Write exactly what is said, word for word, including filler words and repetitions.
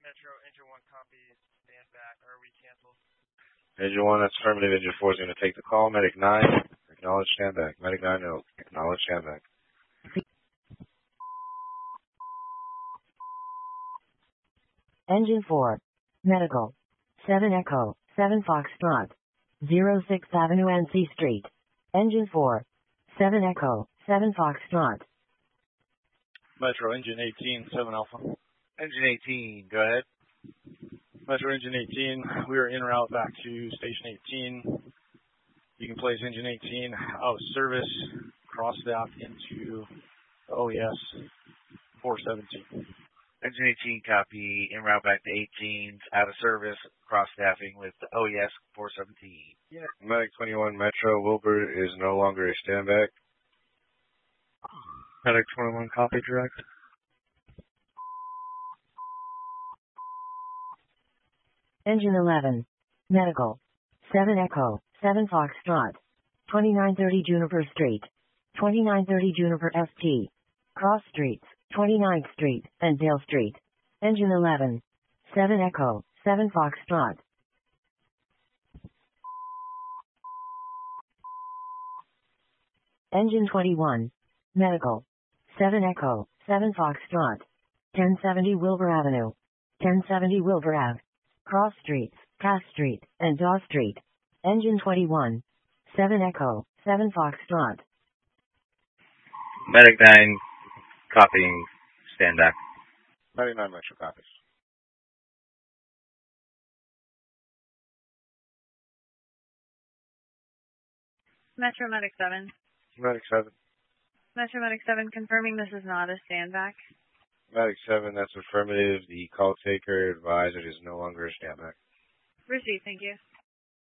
Metro, Engine one copy, stand back, or are we canceled? Engine one, that's affirmative. Engine four is going to take the call. Medic nine, acknowledge stand back. Medic nine, no, acknowledge stand back. Engine four, medical, seven Echo, seven Foxtrot, zero six Avenue N C Street. Engine four, seven Echo, seven Foxtrot. Metro, Engine eighteen, seven Alpha. Engine eighteen, go ahead. Metro, Engine eighteen, we are en route back to Station eighteen. You can place Engine eighteen out of service, cross staff into the O E S four seventeen. Engine eighteen, copy, en route back to eighteen, out of service, cross staffing with the O E S four seventeen. Yeah. Medic twenty-one, Metro, Wilbur is no longer a standback. Medic twenty-one, copy, direct. Engine eleven, medical, seven Echo, seven Foxtrot, twenty-nine thirty Juniper Street, twenty-nine thirty Juniper S T, Cross Streets, twenty-ninth Street, and Dale Street. Engine eleven, seven Echo, seven Foxtrot. Engine twenty-one, medical, seven Echo, seven Foxtrot, ten seventy Wilbur Avenue, ten seventy Wilbur Ave, Cross Streets, Cass Street, and Daw Street. Engine twenty-one, seven Echo, seven Foxtrot. Medic nine, copying, stand back. Medic nine, Metro, copies. Metro Medic seven. Medic seven. Metro Medic seven, confirming this is not a standback. Medic seven, that's affirmative. The call taker advised it is no longer a standback. Received, thank you.